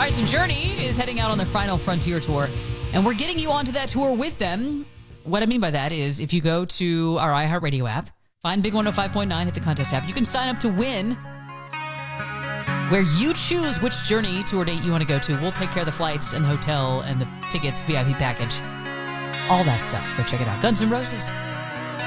right, so Journey is heading out on their final Frontier tour, and we're getting you onto that tour with them. What I mean by that is if you go to our iHeartRadio app, find Big 105.9 at the contest app, you can sign up to win, where you choose which Journey tour date you want to go to. We'll take care of the flights and the hotel and the tickets, VIP package, all that stuff. Go check it out. Guns N' Roses.